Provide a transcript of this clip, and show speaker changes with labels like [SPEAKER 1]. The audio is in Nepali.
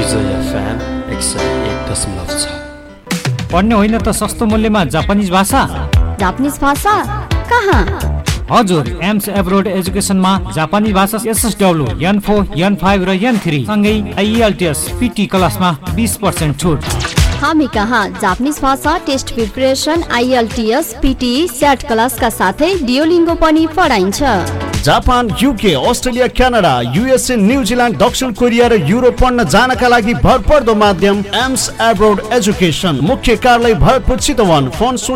[SPEAKER 1] विजय FM 101.6।
[SPEAKER 2] पढ्ने होइन त सस्तो मूल्यमा जापानिज भाषा?
[SPEAKER 3] जापानिज भाषा कहाँ?
[SPEAKER 2] हजुर, एम्स एब्रोड एजुकेसनमा जापानिज भाषा SSW, N4, N5 र N3 सँगै IELTS PT क्लासमा 20% छुट।
[SPEAKER 3] हामी कहाँ जापानिज भाषा test preparation, IELTS, PT, SAT क्लासका साथै डियोलिङ्गो पनि पढाइन्छ।
[SPEAKER 4] Japan, UK, Australia, Canada, USA, New Zealand, दक्षिण कोरिया र युरोप पढ्न जानका लागि भरपर्दो माध्यम एम्स एब्रोड एजुकेसन। मुख्य कार्यालय भरतपुर चितवन। फोन